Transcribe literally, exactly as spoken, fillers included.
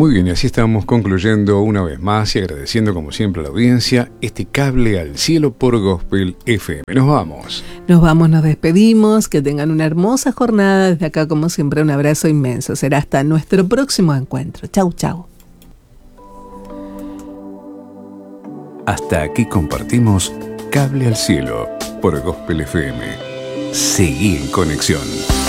Muy bien, y así estamos concluyendo una vez más y agradeciendo como siempre a la audiencia este cable al cielo por Gospel F M. Nos vamos. Nos vamos, nos despedimos, que tengan una hermosa jornada. Desde acá, como siempre, un abrazo inmenso. Será hasta nuestro próximo encuentro. Chau, chau. Hasta aquí compartimos Cable al Cielo por Gospel F M. Seguí en conexión.